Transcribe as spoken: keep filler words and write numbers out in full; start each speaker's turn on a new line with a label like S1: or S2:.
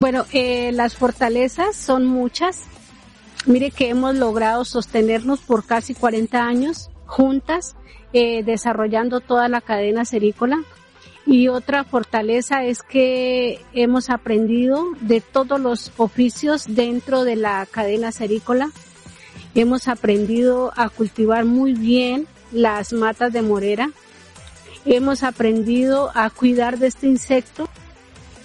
S1: Bueno, eh, las fortalezas son muchas. Mire que hemos logrado sostenernos por casi cuarenta años juntas, eh, desarrollando toda la cadena cerícola. Y otra fortaleza es que hemos aprendido de todos los oficios dentro de la cadena cerícola. Hemos aprendido a cultivar muy bien las matas de morera. Hemos aprendido a cuidar de este insecto